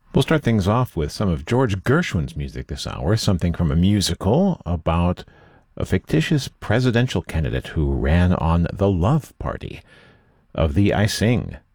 We'll start things off with some of George Gershwin's music this hour, something from a musical about a fictitious presidential candidate who ran on The Love Party. Of the I Sing